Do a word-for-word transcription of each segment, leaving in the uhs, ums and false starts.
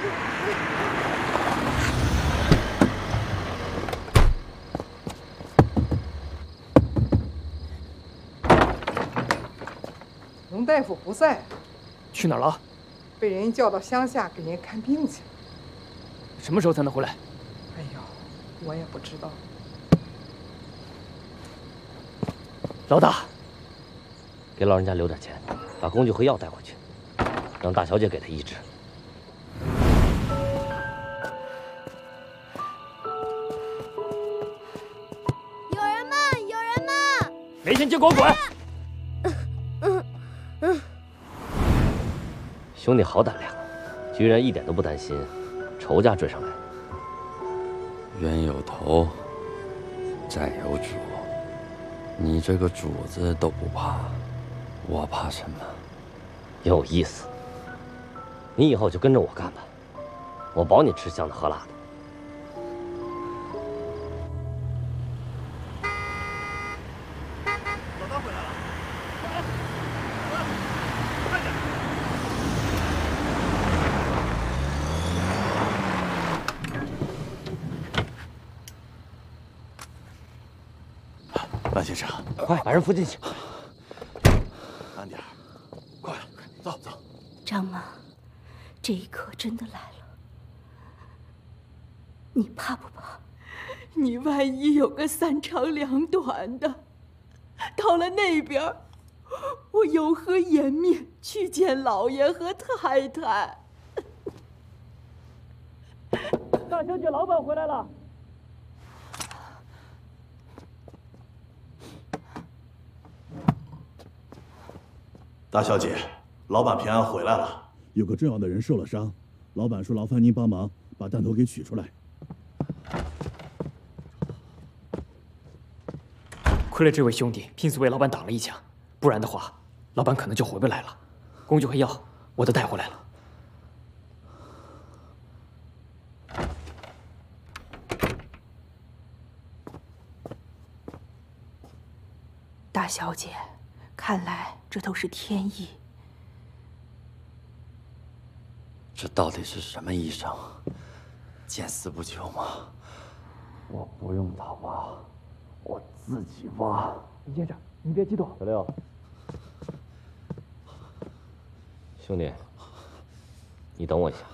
龙大夫不在， 去哪儿了？ 被人叫到乡下给人看病去了。 什么时候才能回来？ 哎呦，我也不知道。 老大， 给老人家留点钱，把工具和药带回去，让大小姐给他医治。 有人吗？有人吗？ 没钱就给我滚！ 兄弟好胆量，居然一点都不担心仇家追上来。 冤有头，债有主，你这个主子都不怕，我怕什么？ 有意思。你以后就跟着我干吧，我保你吃香的喝辣的。 老大回来了，快点！蓝先生， 快把人扶进去。 慢点，快，走走。 张妈，这一刻真的来了，你怕不怕？ 你万一有个三长两短的，到了那边，我有何颜面去见老爷和太太？ 大小姐，老板回来了。 大小姐，老板平安回来了。 有个重要的人受了伤，老板说劳烦您帮忙把弹头给取出来。 亏了这位兄弟拼死为老板挡了一枪，不然的话，老板可能就回不来了。工具和药我都带回来了。 大小姐，看来这都是天意。 这到底是什么医生？见死不救吗？我不用他挖，我自己挖。 李先生，你别激动。 小六，兄弟，你等我一下。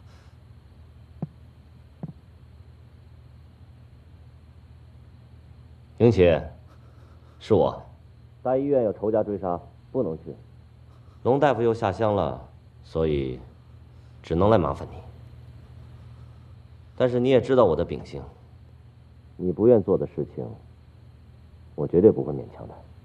英起，是我。大医院有仇家追杀，不能去。龙大夫又下乡了，所以只能来麻烦你。但是你也知道我的秉性，你不愿做的事情，我绝对不会勉强的。